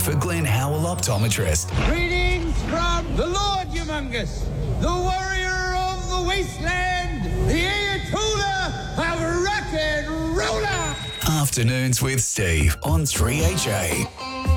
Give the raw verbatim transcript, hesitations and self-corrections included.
for Glenn Howell Optometrist. Greetings from the Lord Humongous, the warrior of the wasteland, the Ayatollah of rock and roller. Afternoons with Steve on three H A.